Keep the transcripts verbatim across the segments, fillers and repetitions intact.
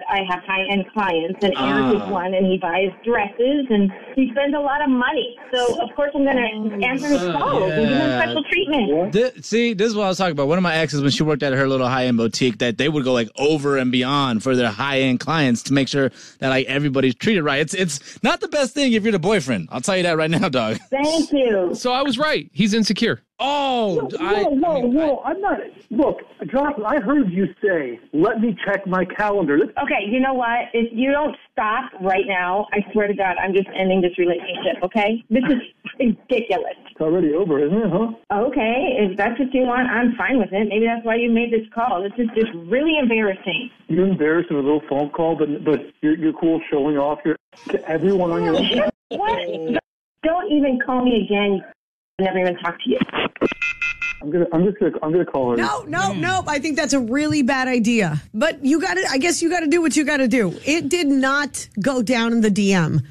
I have high-end clients, and Eric is one, and he buys dresses, and he spends a lot of money. So, of course, I'm going to answer his calls yeah. and give him special treatment. This, see, this is what I was talking about. One of my exes, when she worked at her little high-end boutique, that they would go, like, over and beyond for their high-end clients to make sure that, like, everybody's treated right. It's it's not the best thing if you're the boyfriend. I'll tell you that right now, dog. Thank you. So I was right. He's insecure. Oh, whoa, I, whoa, whoa, I mean, whoa! I, I'm not. Look, Jocelyn, I heard you say, "Let me check my calendar." This- okay, you know what? If you don't stop right now, I swear to God, I'm just ending this relationship. Okay? This is ridiculous. It's already over, isn't it? Huh? Okay, if that's what you want, I'm fine with it. Maybe that's why you made this call. This is just really embarrassing. You're embarrassed with a little phone call, but but you're you're cool showing off your to everyone on your own. What? Don't even call me again. I never even talk to you. I'm gonna. I'm just gonna. I'm gonna call her. No, no, no. I think that's a really bad idea. But you got to. I guess you got to do what you got to do. It did not go down in the D M.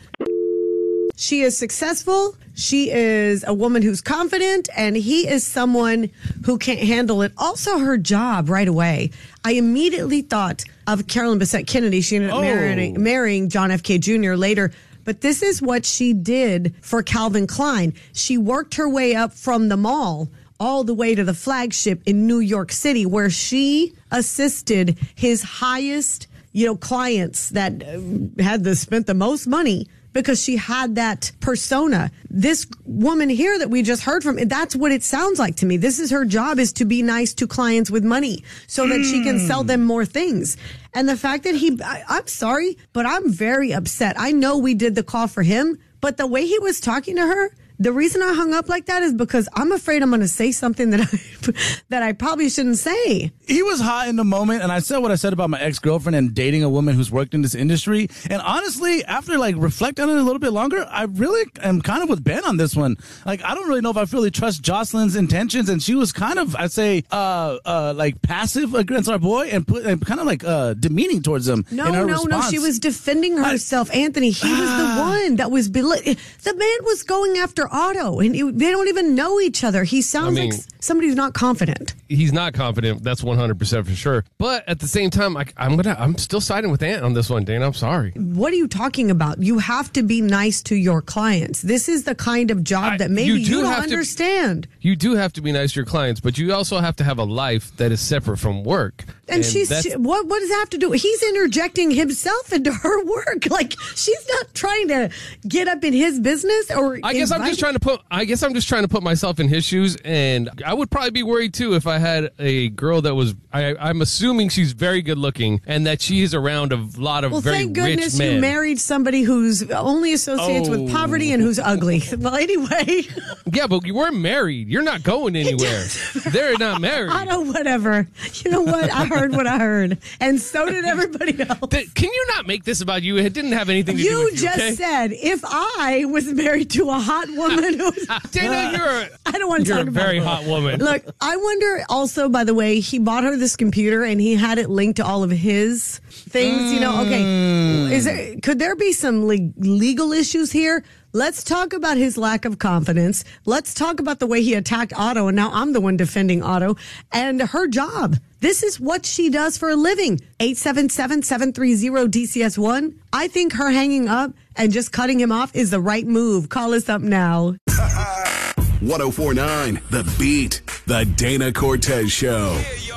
She is successful. She is a woman who's confident, and he is someone who can't handle it. Also, her job right away. I immediately thought of Carolyn Bessette Kennedy. She ended up oh. marrying, marrying John F. K. Junior later. But this is what she did for Calvin Klein. She worked her way up from the mall all the way to the flagship in New York City, where she assisted his highest, you know, clients that had the, spent the most money because she had that persona. This woman here that we just heard from, that's what it sounds like to me. This is her job, is to be nice to clients with money so that mm. she can sell them more things. And the fact that he, I, I'm sorry, but I'm very upset. I know we did the call for him, but the way he was talking to her, the reason I hung up like that is because I'm afraid I'm going to say something that I that I probably shouldn't say. He was hot in the moment, and I said what I said about my ex-girlfriend and dating a woman who's worked in this industry. And honestly, after like reflect on it a little bit longer, I really am kind of with Ben on this one. Like, I don't really know if I really trust Jocelyn's intentions, and she was kind of, I'd say, uh, uh, like passive against our boy and put and kind of like uh, demeaning towards him. No, in her no, response. no. She was defending herself, I, Anthony. He was the one that was bel- the man was going after Otto, and it, they don't even know each other. He sounds I mean, like somebody who's not confident. He's not confident. That's one hundred percent for sure. But at the same time, I, I'm gonna. I'm still siding with Ant on this one, Dana. I'm sorry. What are you talking about? You have to be nice to your clients. This is the kind of job I, that maybe you, do you don't understand. To, you do have to be nice to your clients, but you also have to have a life that is separate from work. And, and she's she, what? What does that have to do? He's interjecting himself into her work. Like, she's not trying to get up in his business. Or I guess I'm just trying to put. I guess I'm just trying to put myself in his shoes, and I would probably be worried too if I had a girl that was. I, I'm assuming she's very good looking, and that she is around a lot of well, very thank goodness rich men. You married somebody who's only associates oh. with poverty and who's ugly. Well, anyway. Yeah, but you were married. You're not going anywhere. They're not married. I know, whatever. You know what? I heard what I heard, and so did everybody else. Can you not make this about you? It didn't have anything to you do with you. You just okay? said if I was married to a hot woman who's Dana, you're a, I don't want to you're talk a about very it. hot woman. Look, I wonder also, by the way, he bought her this computer and he had it linked to all of his things. Mm. You know, okay, is there, could there be some le- legal issues here? Let's talk about his lack of confidence. Let's talk about the way he attacked Otto, and now I'm the one defending Otto, and her job. This is what she does for a living. eight seven seven, seven three zero, D C S one. I think her hanging up and just cutting him off is the right move. Call us up now. one oh four point nine The Beat, The Dana Cortez Show.